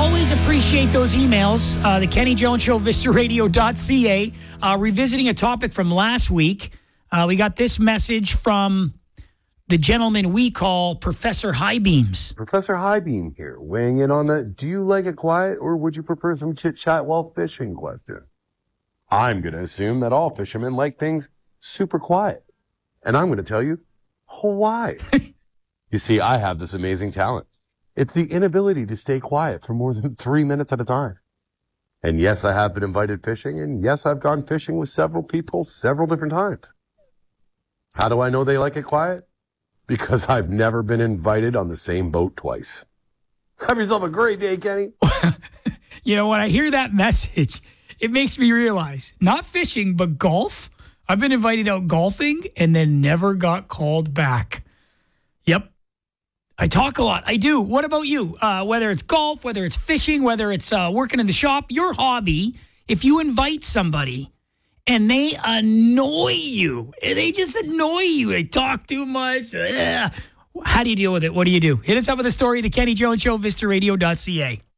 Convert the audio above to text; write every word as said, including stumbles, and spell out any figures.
always appreciate those emails. Uh, the Kenny Jones Show, Vista Radio dot C A. Uh, revisiting a topic from last week. Uh, we got this message from the gentleman we call Professor Highbeams. Professor Highbeam here, weighing in on the do you like it quiet or would you prefer some chit-chat while fishing question. I'm going to assume that all fishermen like things super quiet. And I'm going to tell you why. You see, I have this amazing talent. It's the inability to stay quiet for more than three minutes at a time. And yes, I have been invited fishing, and yes, I've gone fishing with several people several different times. How do I know they like it quiet? Because I've never been invited on the same boat twice. Have yourself a great day, Kenny. You know, when I hear that message, it makes me realize, not fishing, but golf. I've been invited out golfing and then never got called back. Yep. I talk a lot. I do. What about you? Uh, whether it's golf, whether it's fishing, whether it's uh, working in the shop, your hobby, if you invite somebody and they annoy you, they just annoy you, they talk too much, ugh. How do you deal with it? What do you do? Hit us up with a story, the Kenny Jones Show, Vista Radio dot C A.